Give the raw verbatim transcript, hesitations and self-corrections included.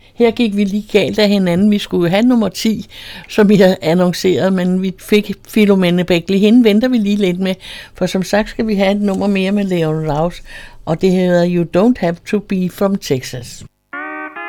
her gik vi lige galt af hinanden. Vi skulle have nummer ti, som vi havde annonceret, men vi fik Philomene Bäckli. Hende venter vi lige lidt med, for som sagt skal vi have et nummer mere med Leon Rouse, og det hedder You Don't Have to Be from Texas.